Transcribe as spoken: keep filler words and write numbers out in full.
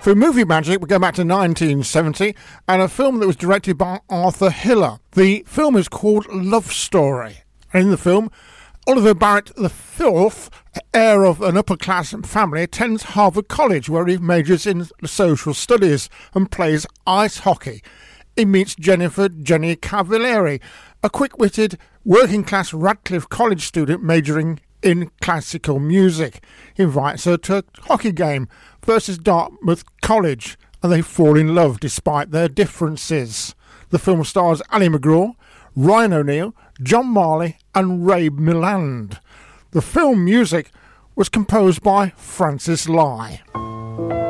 Through movie magic, we go back to nineteen seventy and a film that was directed by Arthur Hiller. The film is called Love Story. And in the film, Oliver Barrett the Fourth, heir of an upper-class family, attends Harvard College where he majors in social studies and plays ice hockey. He meets Jennifer Jenny Cavalieri, a quick-witted, working-class Radcliffe College student majoring in classical music. He invites her to a hockey game versus Dartmouth College, and they fall in love despite their differences. The film stars Ali MacGraw, Ryan O'Neill, John Marley and Ray Milland. The film music was composed by Francis Lai.